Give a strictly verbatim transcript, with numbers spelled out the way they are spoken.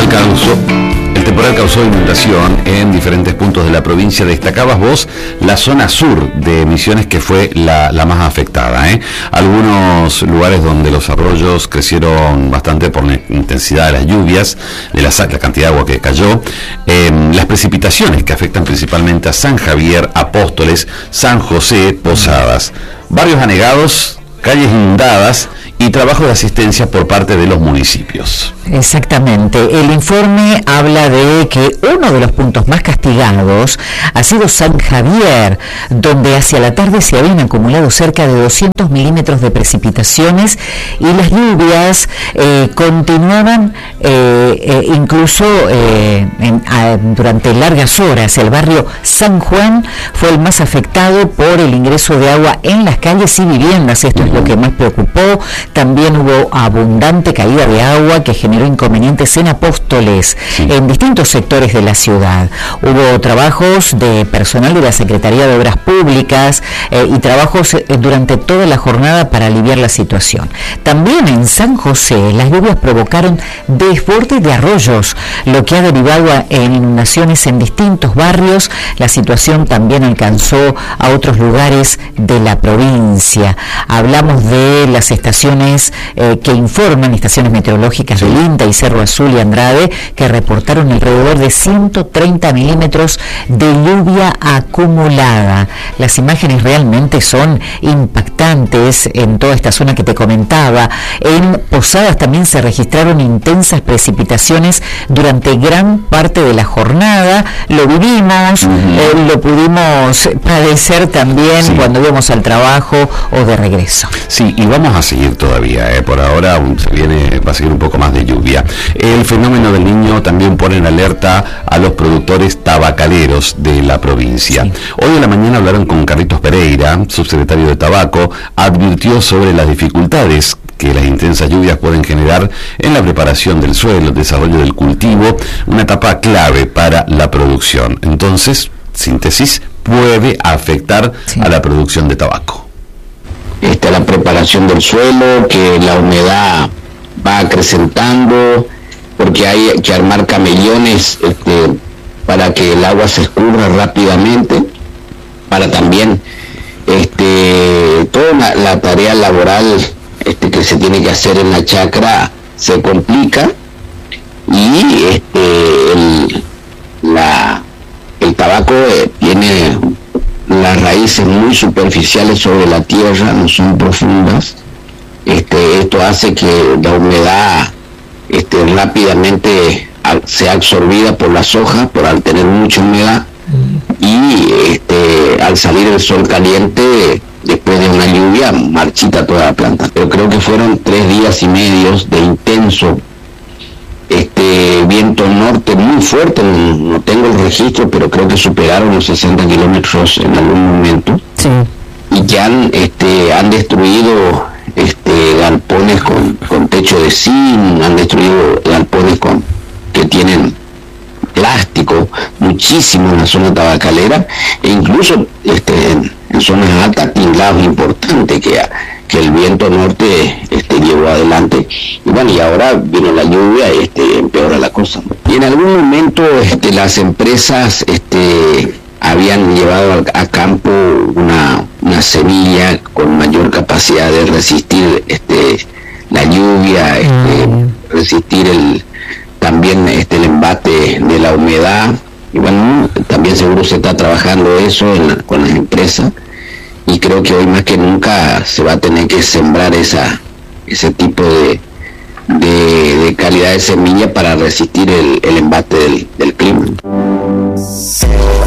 temporal causó, el temporal causó inundación en diferentes puntos de la provincia. Destacabas vos la zona sur de Misiones, que fue la, la más afectada, ¿eh? Algunos lugares donde los arroyos crecieron bastante por la intensidad de las lluvias, de la, la cantidad de agua que cayó, eh, las precipitaciones que afectan principalmente a San Javier, Apóstoles, San José, Posadas, barrios anegados, calles inundadas y trabajo de asistencia por parte de los municipios. Exactamente. El informe habla de que uno de los puntos más castigados ha sido San Javier, donde hacia la tarde se habían acumulado cerca de doscientos milímetros de precipitaciones y las lluvias eh, continuaban eh, eh, incluso eh, en, a, durante largas horas. El barrio San Juan fue el más afectado por el ingreso de agua en las calles y viviendas. Esto es lo que más preocupó. También hubo abundante caída de agua que generó inconvenientes en Apóstoles, sí, en distintos sectores de la ciudad. Hubo trabajos de personal de la Secretaría de Obras Públicas eh, y trabajos eh, durante toda la jornada para aliviar la situación. También en San José las lluvias provocaron desbordes de arroyos, lo que ha derivado en inundaciones en distintos barrios. La situación también alcanzó a otros lugares de la provincia. Hablamos de las estaciones eh, que informan, estaciones meteorológicas del INTA y Cerro Azul y Andrade, que reportaron alrededor de ciento treinta milímetros de lluvia acumulada. Las imágenes realmente son impactantes en toda esta zona que te comentaba. En Posadas también se registraron intensas precipitaciones durante gran parte de la jornada. Lo vivimos, uh-huh. eh, lo pudimos padecer también, sí, cuando íbamos al trabajo o de regreso. Sí, y vamos a seguir todavía, eh, por ahora se viene, va a seguir un poco más de lluvia. El fenómeno del Niño también pone en alerta a los productores tabacaleros de la provincia. Sí. Hoy en la mañana hablaron con Carlitos Pereira, subsecretario de Tabaco, advirtió sobre las dificultades que las intensas lluvias pueden generar en la preparación del suelo, el desarrollo del cultivo, una etapa clave para la producción. Entonces, síntesis, puede afectar, sí, a la producción de tabaco. Esta la preparación del suelo, que la humedad va acrecentando, porque hay que armar camellones este, para que el agua se escurra rápidamente, para también este, toda una, la tarea laboral este, que se tiene que hacer en la chacra se complica, y este, el, la, el tabaco eh, tiene las raíces muy superficiales sobre la tierra, no son profundas. Este, esto hace que la humedad este, rápidamente sea absorbida por las hojas, por al tener mucha humedad, y este, al salir el sol caliente, después de una lluvia, marchita toda la planta. Pero creo que fueron tres días y medios de intenso este viento norte muy fuerte, no, no tengo el registro, pero creo que superaron los sesenta kilómetros en algún momento, sí, y que han este han destruido este galpones con, con techo de zinc, han destruido galpones con que tienen plástico, muchísimo en la zona tabacalera, e incluso este en, en zonas altas, tinglados importantes que que el viento norte este, llevó adelante, y bueno, y ahora vino la lluvia y este, empeora la cosa. Y en algún momento este, las empresas este, habían llevado a, a campo una, una semilla con mayor capacidad de resistir este, la lluvia, este, mm. resistir el también este, el embate de la humedad, y bueno, también seguro se está trabajando eso en la, con las empresas. Y creo que hoy más que nunca se va a tener que sembrar esa ese tipo de, de, de calidad de semilla para resistir el, el embate del, del clima.